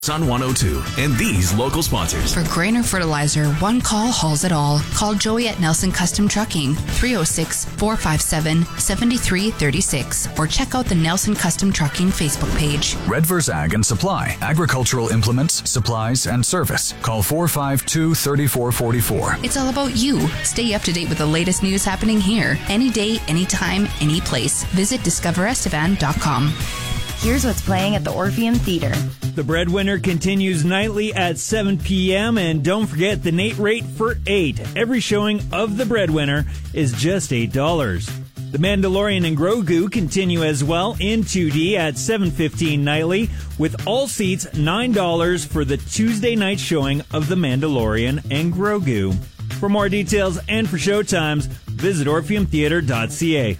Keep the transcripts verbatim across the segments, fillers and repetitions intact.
Sun one oh two and these local sponsors. For grain or fertilizer, one call hauls it all. Call Joey at Nelson Custom Trucking, three oh six, four five seven, seven three three six, or check out the Nelson Custom Trucking Facebook page. Redvers Ag and Supply, agricultural implements, supplies, and service. Call four five two, three four four four. It's all about you. Stay up to date with the latest news happening here. Any day, anytime, any place. Visit discover estevan dot com. Here's what's playing at the Orpheum Theater. The Breadwinner continues nightly at seven p.m. And don't forget the Nate rate for eight. Every showing of The Breadwinner is just eight dollars. The Mandalorian and Grogu continue as well in two D at seven fifteen nightly, with all seats nine dollars for the Tuesday night showing of The Mandalorian and Grogu. For more details and for showtimes, visit orpheum theater dot c a.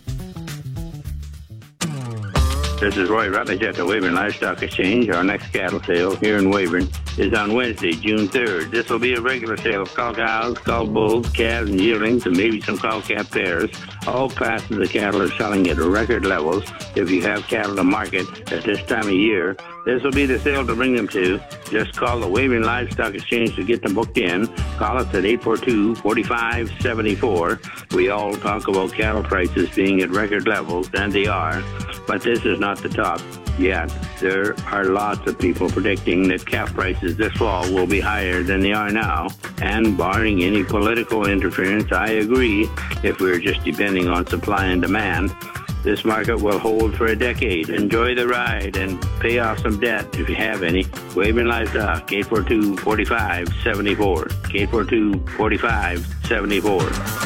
This is Roy Rutledge at the Weyburn Livestock Exchange. Our next cattle sale here in Weyburn is on Wednesday, June third. This will be a regular sale of cow cows, cow bulls, calves, and yearlings, and maybe some cow-calf pairs. All classes of cattle are selling at record levels. If you have cattle to market at this time of year, this will be the sale to bring them to. Just call the Weyburn Livestock Exchange to get them booked in. Call us at eight four two, four five seven four. We all talk about cattle prices being at record levels, and they are, but this is not the top yet. There are lots of people predicting that calf prices this fall will be higher than they are now, and barring any political interference, I agree, if we're just depending on supply and demand, this market will hold for a decade. Enjoy the ride and pay off some debt if you have any. Weyburn Livestock, eight four two, four five seven four. eight four two, four five seven four.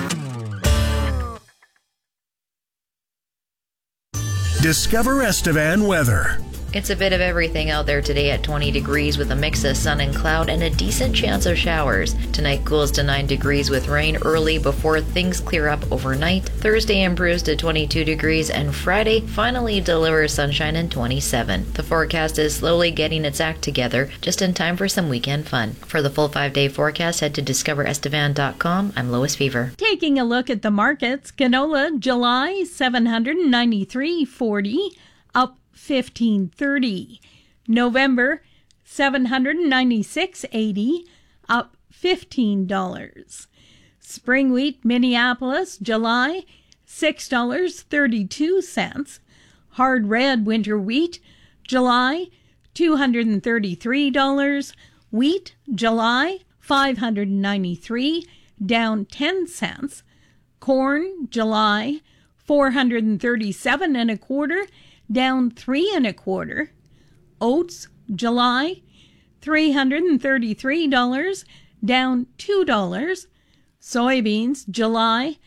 Discover Estevan weather. It's a bit of everything out there today at twenty degrees with a mix of sun and cloud and a decent chance of showers. Tonight cools to nine degrees with rain early before things clear up overnight. Thursday improves to twenty-two degrees and Friday finally delivers sunshine and twenty-seven. The forecast is slowly getting its act together just in time for some weekend fun. For the full five-day forecast, head to discover estevan dot com. I'm Lois Fever. Taking a look at the markets, canola July seven ninety-three forty, up fifteen thirty. November seven ninety-six eighty, up fifteen dollars. Spring wheat Minneapolis July six dollars and thirty-two cents. Hard red winter wheat July two hundred thirty-three dollars. Wheat July five hundred ninety-three, down ten cents. Corn July four hundred thirty-seven and a quarter, down three and a quarter. Oats July three hundred thirty-three dollars, down two dollars. Soybeans July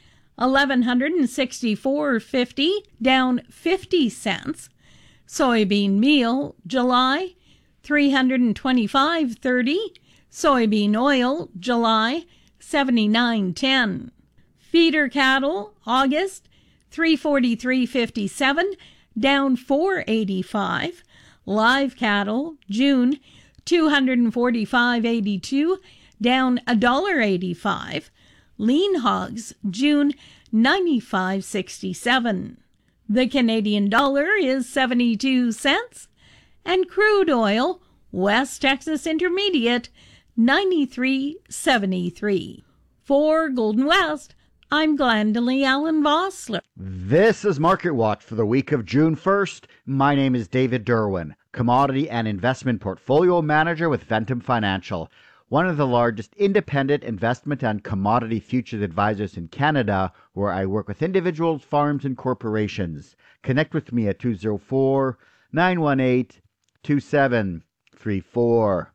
eleven sixty-four fifty, down fifty cents. Soybean meal July three hundred twenty-five thirty. Soybean oil July seventy-nine ten. Feeder cattle August three forty-three fifty-seven, down four eighty-five. Live cattle June two hundred forty-five eighty-two, down one dollar eighty-five. Lean hogs June ninety-five sixty-seven. The Canadian dollar is seventy-two cents, and crude oil West Texas Intermediate ninety-three seventy-three. For Golden West, I'm Glendalee Allen Vossler. This is Market Watch for the week of June first. My name is David Derwin, Commodity and Investment Portfolio Manager with Ventum Financial, one of the largest independent investment and commodity futures advisors in Canada, where I work with individuals, farms, and corporations. Connect with me at two oh four, nine one eight, two seven three four.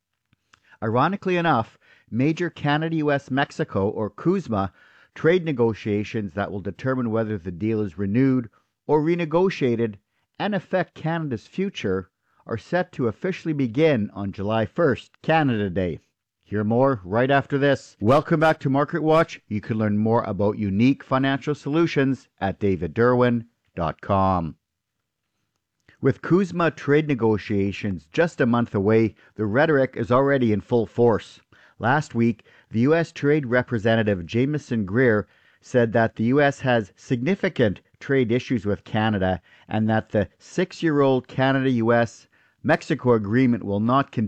Ironically enough, major Canada-U S Mexico, or CUSMA, trade negotiations that will determine whether the deal is renewed or renegotiated and affect Canada's future are set to officially begin on July first, Canada Day. Hear more right after this. Welcome back to Market Watch. You can learn more about unique financial solutions at david derwin dot com. With CUSMA trade negotiations just a month away, the rhetoric is already in full force. Last week, the U S Trade Representative Jameson Greer said that the U S has significant trade issues with Canada and that the six-year-old Canada-U S Mexico agreement will not continue